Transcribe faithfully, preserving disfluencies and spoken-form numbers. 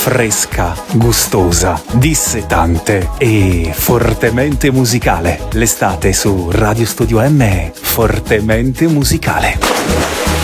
fresca, gustosa, dissetante e fortemente musicale. L'estate su Radio Studio M è fortemente musicale.